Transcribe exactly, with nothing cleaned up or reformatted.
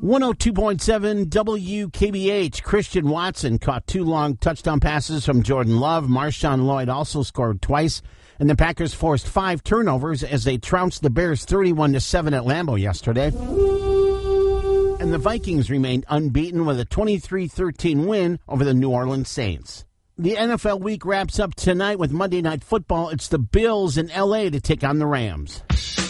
one oh two point seven W K B H. Christian Watson caught two long touchdown passes from Jordan Love. Marshawn Lloyd also scored twice. And the Packers forced five turnovers as they trounced the Bears thirty-one to seven at Lambeau yesterday. And the Vikings remained unbeaten with a twenty-three thirteen win over the New Orleans Saints. The N F L week wraps up tonight with Monday Night Football. It's the Bills in L A to take on the Rams.